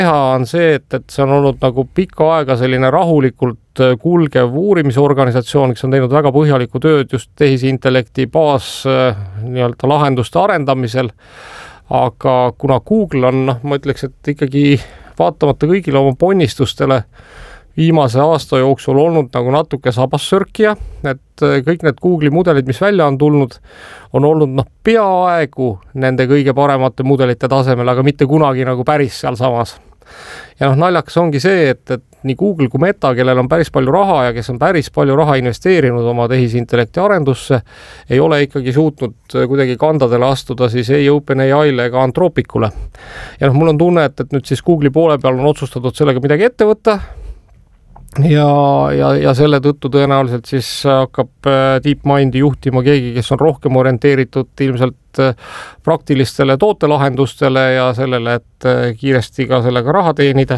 teha, on see, et see on olnud nagu pikka aega selline rahulikult kulgev uurimisorganisatsioon, kes on teinud väga põhjalikku tööd just tehisintellekti nii-öelda lahenduste arendamisel. Aga kuna Google on, ma ütleks, et ikkagi vaatamata kõigile oma ponnistustele viimase aasta jooksul olnud nagu natuke sabassörkija, et kõik need Google'i mudelid, mis välja on tulnud, on olnud peaaegu nende kõige paremate mudelite tasemel, aga mitte kunagi nagu päris seal samas. Ja naljakas ongi see, et nii Google kui Meta, kellel on päris palju raha ja kes on päris palju raha investeerinud oma tehisintellekti arendusse, ei ole ikkagi suutnud kuidagi kandadele astuda siis ei OpenAI'le ega Anthropicule. Ja mul on tunne, et nüüd siis Google'i poole peal on otsustatud sellega midagi ette võtta, ja selle tõttu tõenäoliselt siis hakkab DeepMindi juhtima keegi, kes on rohkem orienteeritud ilmselt praktilistele tootelahendustele ja sellele, et kiiresti ka sellega raha teenida.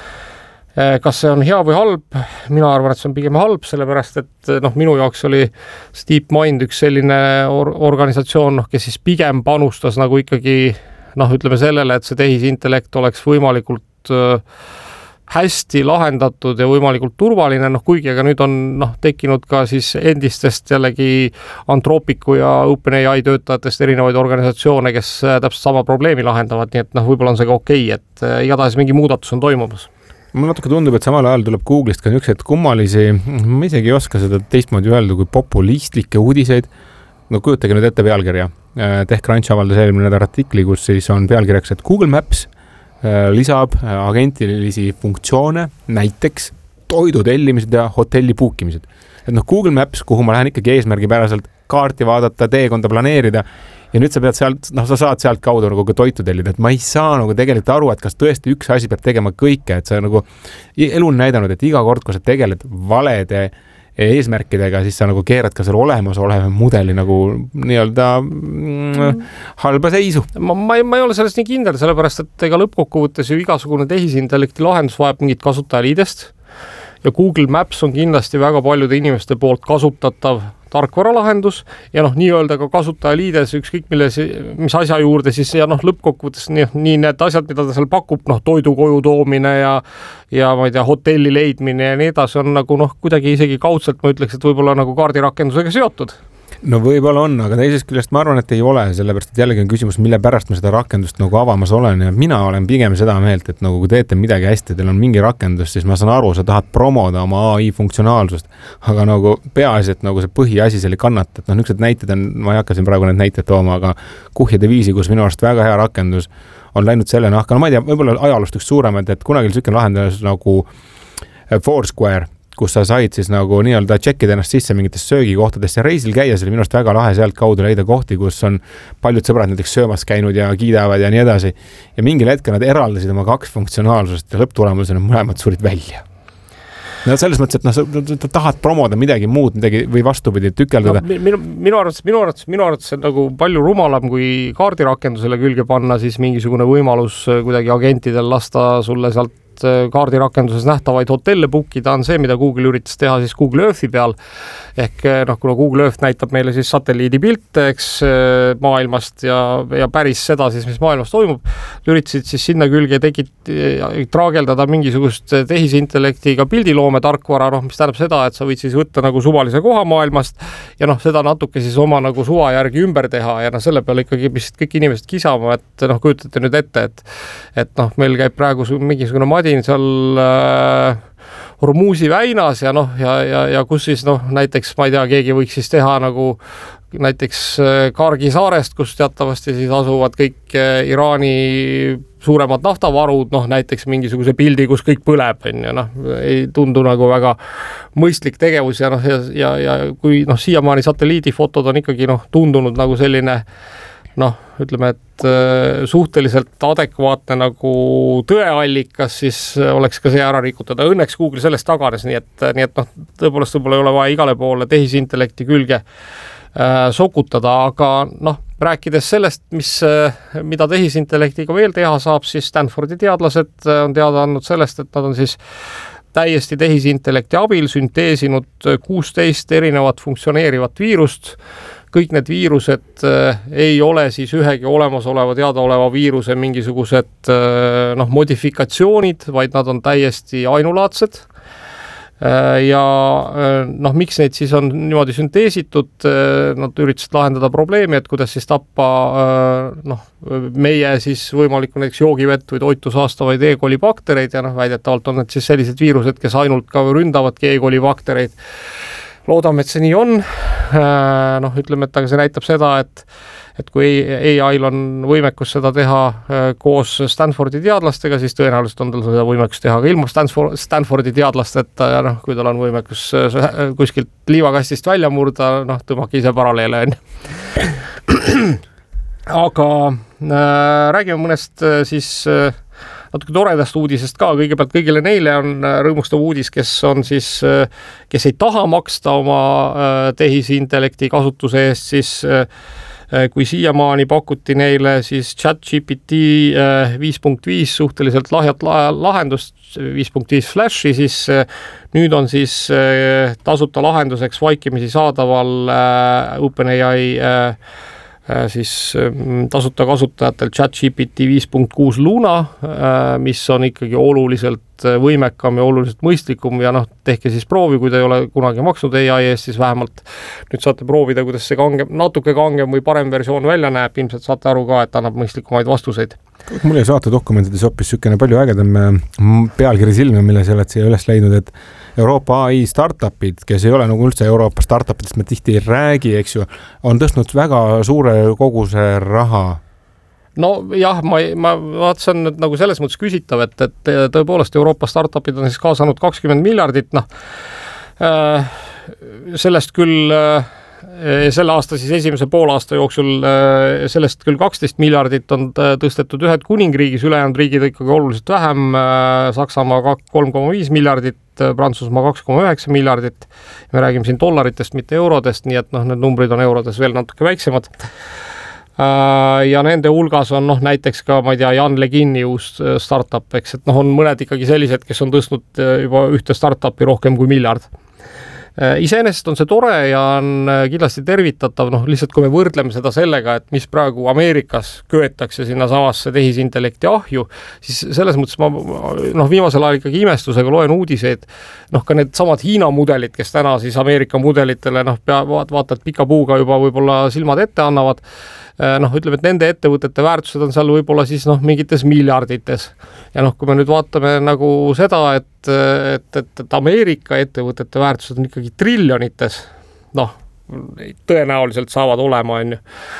Kas see on hea või halb? Mina arvan, et see on pigem halb, sellepärast, et minu jaoks oli DeepMind üks selline organisatsioon, kes siis pigem panustas nagu ikkagi, ütleme sellele, et see tehisintellekt oleks võimalikult hästi lahendatud ja võimalikult turvaline, kuigi aga nüüd on tekkinud ka siis endistest jällegi Anthropicu ja OpenAI töötajatest erinevaid organisatsioone, kes täpselt sama probleemi lahendavad, nii et võib-olla on see ka okei, et igatahes mingi muudatus on toimumas. Mul natuke tundub, et samal ajal tuleb Google'ist ka niisugused kummalisi, ma isegi ei oska seda teistmoodi öelda kui populistlikke uudiseid. Kujutage nüüd ette pealkirja. TechCrunch avaldas eelmine nädal artikli, kus siis on pealkirjaks, et Google Maps lisab agentilisi funktsioone, näiteks toidu tellimised ja hotelli puukimised. Et Google Maps, kuhu ma lähen ikkagi eesmärgipäraselt kaarti vaadata, teekonda planeerida ja nüüd sa pead sealt, sa saad sealt kaudu nagu toitu tellida, et ma ei saa nagu tegelikult aru, et kas tõesti üks asi peab tegema kõike, et sa nagu elu on näidanud, et iga kord, kui sa tegeled valede eesmärkidega, siis sa nagu keerad ka selle olemasoleva mudeli nagu nii-öelda halba seisu. Ma ei ole sellest nii kindel, sellepärast, et ega lõppkokkuvõttes ju igasugune tehisintellekti lahendus vajab mingit kasutajaliidest ja Google Maps on kindlasti väga paljude inimeste poolt kasutatav tarkvaralahendus ja nii-öelda ka kasutajaliides ükskõik mis asja juurde siis ja lõppkokkuvõttes nii need asjad, mida ta seal pakub, toidu koju toomine ja ma ei tea, hotelli leidmine ja nii edasi on nagu kuidagi isegi kaudselt ma ütleks, et võib-olla nagu kaardirakendusega seotud. No võib-olla on, aga teisest küljest ma arvan, et ei ole, sellepärast, et jällegi on küsimus, mille pärast ma seda rakendust nagu avamas olen ja mina olen pigem seda meelt, et nagu kui teete midagi hästi, teil on mingi rakendus, siis ma saan aru, sa tahad promoda oma AI funktsionaalsust, aga nagu peaasi, et nagu see põhiasi selle kannata, et niisugused näited on, ma ei hakka siin praegu need näited tooma, aga kuhjade viisi, kus minu arust väga hea rakendus on läinud selle nahka, ma ei tea, võib-olla ajalust üks suuremad, et kunagi oli selline lahendus nagu Foursquare, kus sa said siis nagu nii-öelda tšekkida ennast sisse mingites söögikohtadesse ja reisil käia, see oli minu arust väga lahe sealt kaudu leida kohti, kus on paljud sõbrad näiteks söömas käinud ja kiidavad ja nii edasi. Ja mingil hetkel nad eraldasid oma kaks funktsionaalsust ja lõpptulemusena mõlemad surid välja. No selles mõttes, et sa tahad promoda midagi muud, midagi või vastupidi tükeldada. Minu arvates see on nagu palju rumalam, kui kaardirakendusele külge panna siis mingisugune võimalus kuidagi agentidel lasta sulle sealt kaardirakenduses nähtavaid hotelle bookida on see, mida Google üritas teha siis Google Earthi peal. Ehk kuna Google Earth näitab meile siis satelliidipilte, eks maailmast ja päris seda siis, mis maailmas toimub, üritasid siis sinna külge traageldada mingisugust tehisintellektiga pildiloome tarkvara, mis tähendab seda, et sa võid siis võtta nagu suvalise koha maailmast ja seda natuke siis oma nagu suva järgi ümber teha ja selle peale ikkagi vist kõik inimesed kisama, et kujutate nüüd ette, et meil käib praegu mingisugune madin seal Hormuzi väinas ja kus siis näiteks, ma ei tea, keegi võiks siis teha nagu näiteks Kargi saarest, kus teatavasti siis asuvad kõik Iraani suuremad naftavarud, näiteks mingisuguse pildi, kus kõik põleb, ei tundu nagu väga mõistlik tegevus ja kui siiamaani satelliidifotod on ikkagi tundunud nagu selline ütleme, et suhteliselt adekvaatne nagu tõeallikas, siis oleks ka see ära rikutada. Õnneks Google sellest taganes, nii et tõepoolest võib-olla ei ole vaja igale poole tehisintellekti külge sokutada, aga rääkides sellest, mida tehisintellektiga veel teha saab, siis Stanfordi teadlased on teada andnud sellest, et nad on siis täiesti tehisintellekti abil sünteesinud 16 erinevat funktsioneerivat viirust, kõik need viirused ei ole siis ühegi olemasoleva teadaoleva viiruse mingisugused modifikatsioonid, vaid nad on täiesti ainulaadsed. Ja miks neid siis on niimoodi sünteesitud, nad üritasid lahendada probleemi, et kuidas siis tappa meie siis võimalikku näiteks joogivett või toitu saastavaid E. coli baktereid ja väidetavalt on need siis sellised viirused, kes ainult ka ründavadki E. coli baktereid. Loodame, et see nii on. Ütleme, et aga see näitab seda, et kui AI-l on võimekus seda teha koos Stanfordi teadlastega, siis tõenäoliselt on tal seda võimekus teha ka ilma Stanfordi teadlasteta ja kui tal on võimekus kuskilt liivakastist välja murda, tõmmake ise paralleele. Aga räägime mõnest siis natuke toredast uudisest ka. Kõigepealt kõigile neile on rõõmustav uudis, kes ei taha maksta oma tehisintellekti kasutuse eest, siis kui siiamaani pakuti neile siis ChatGPT 5.5 suhteliselt lahjat lahendust, 5.5 Flashi, siis nüüd on siis tasuta lahenduseks vaikimisi saadaval OpenAI siis tasuta kasutajatel ChatGPT 5.6 Luna, mis on ikkagi oluliselt võimekam ja oluliselt mõistlikum ja tehke siis proovi, kui te ei ole kunagi maksnud AI eest, siis vähemalt nüüd saate proovida, kuidas see natuke kangem või parem versioon välja näeb, ilmselt saate aru ka, et annab mõistlikumaid vastuseid. Mul jäi saate dokumentides hoopis sükene palju ägedam pealkiri silme, mille sa oled siia üles leidnud, et Euroopa AI startupid, kes ei ole üldse Euroopa startupidest, me tihti ei räägi, eks ju, on tõstnud väga suure koguse raha. No jah, ma vaatasin nüüd selles mõttes küsitav, et tõepoolest Euroopa startupid on siis kaasanud 20 miljardit, sellest küll selle aasta siis esimese poolaasta jooksul sellest küll 12 miljardit on tõstetud Ühendkuningriigis, ülejäänud riigid ikkagi oluliselt vähem, Saksamaa 3,5 miljardit, Prantsusmaa 2,9 miljardit, me räägime siin dollaritest, mitte eurodest, nii et need numbrid on eurodes veel natuke väiksemad. Ja nende hulgas on näiteks ka, ma ei tea, Jan Legini uus startup, eks, et on mõned ikkagi sellised, kes on tõstnud juba ühte startupi rohkem kui miljard. Iseenesest on see tore ja on kindlasti tervitatav, lihtsalt kui me võrdleme seda sellega, et mis praegu Ameerikas köetakse sinna samasse tehisintellekti ahju, siis selles mõttes ma viimasel ajal ikkagi imestusega loen uudiseid, ka need samad Hiina mudelid, kes täna siis Ameerika mudelitele vaatad pika puuga juba võib-olla silmad ette annavad, ütleme, et nende ettevõtete väärtused on seal võib-olla siis mingites miljardites. Ja kui me nüüd vaatame seda, et Ameerika ettevõtete väärtused on ikkagi triljonites, tõenäoliselt saavad olema, on ju.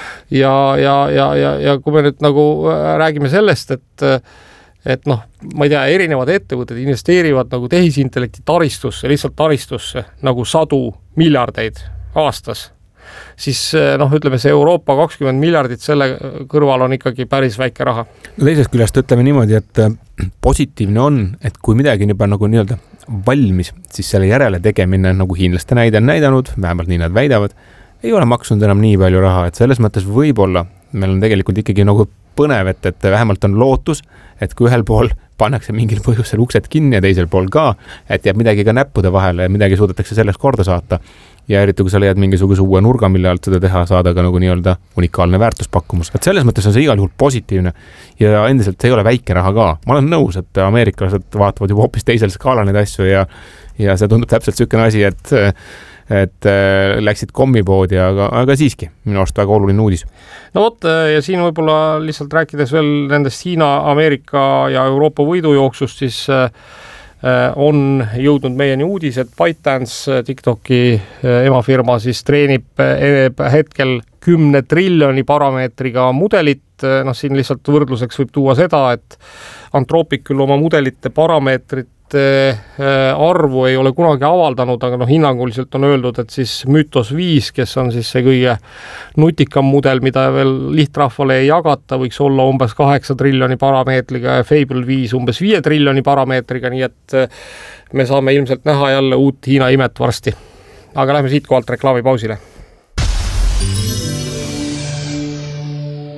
Ja kui me nüüd räägime sellest, et ma ei tea, erinevad ettevõtted investeerivad tehisintellekti taristusse, lihtsalt taristusse sadu miljardeid aastas, siis ütleme, see Euroopa 20 miljardit selle kõrval on ikkagi päris väike raha. No teisest küljest ütleme niimoodi, et positiivne on, et kui midagi juba nii-öelda valmis, siis selle järele tegemine, nagu hiinlaste näide on näidanud, vähemalt nii nad väidavad, ei ole maksnud enam nii palju raha, et selles mõttes võib-olla meil on tegelikult ikkagi põnev, et vähemalt on lootus, et kui ühel pool pannakse mingil põhjusel uksed kinni ja teisel pool ka, et jääb midagi ka näppude vahele ja midagi suudetakse selleks korda saata. Ja eriti, kui sa leiad mingisuguse uue nurga, mille alt seda teha, saada ka nii-öelda unikaalne väärtuspakkumus. Et selles mõttes on see igal juhul positiivne ja endiselt see ei ole väike raha ka. Ma olen nõus, et ameeriklased vaatavad juba hoopis teisel skaala neid asju ja see tundub täpselt sükene asi, et läksid kommipoodi, aga siiski minu arust väga oluline uudis. No vot, ja siin võib-olla lihtsalt rääkides veel nendest Hiina, Ameerika ja Euroopa võidujooksust, siis on jõudnud meieni uudis, et ByteDance, TikToki emafirma, siis treenib hetkel 10 triljoni parameetriga mudelit. Siin lihtsalt võrdluseks võib tuua seda, et Anthropic küll oma mudelite parameetrit arvu ei ole kunagi avaldanud, aga hinnanguliselt on öeldud, et siis Mythos 5, kes on siis see kõige nutikam mudel, mida veel lihtrahvale ei jagata, võiks olla umbes 8 triljoni parameetriga ja Fable 5 umbes 5 triljoni parameetriga, nii et me saame ilmselt näha jälle uut Hiina imet varsti. Aga lähme siit kohalt reklaamipausile.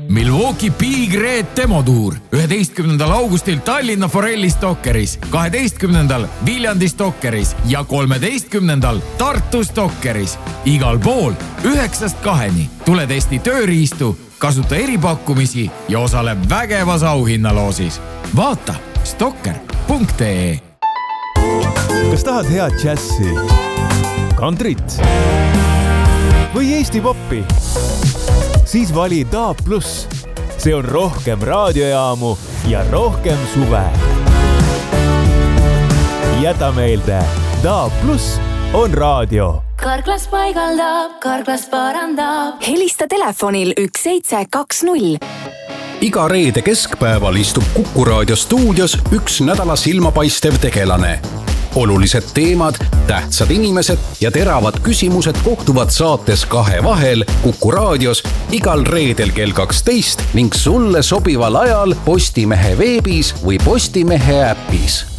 Milwaukee Big Red demotuur 11. augustil Tallinna Forelli Stokkeris, 12. Viljandi Stokkeris ja 13. Tartu Stokkeris. Igal pool 9-2. Tule testi tööriistu, kasuta eripakkumisi ja osale vägevas auhinnaloosis. Vaata stokker.ee. Kas tahad head džässi, kantrit või Eesti poppi? Siis vali DAB+. See on rohkem raadiojaamu ja rohkem suve. Jäta meelde, DAB+ on raadio. Karklas paigaldab, Karklas parandab. Helista telefonil 1720. Iga reede keskpäeval istub Kuku Raadio stuudios üks nädala silmapaistev tegelane. Olulised teemad, tähtsad inimesed ja teravad küsimused kohtuvad saates Kahe vahel Kuku Raadios igal reedel kell 12 ning sulle sobival ajal Postimehe veebis või Postimehe äpis.